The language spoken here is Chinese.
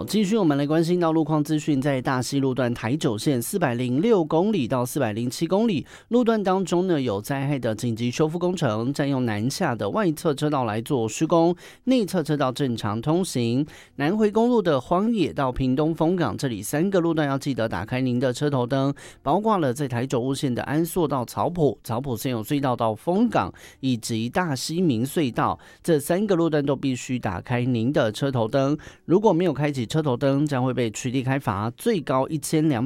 好，继续我们来关心到路况资讯，在大溪路段台九线406公里到407公里路段当中呢，有灾害的紧急修复工程，占用南下的外侧车道来做施工，内侧车道正常通行。南回公路的荒野到屏东丰港这里3个路段要记得打开您的车头灯，包括了在台九路线的安朔到草埔、草埔现有隧道到丰港以及大溪民隧道，这3个路段都必须打开您的车头灯。如果没有开启车头灯，将会被取缔开罚，最高1200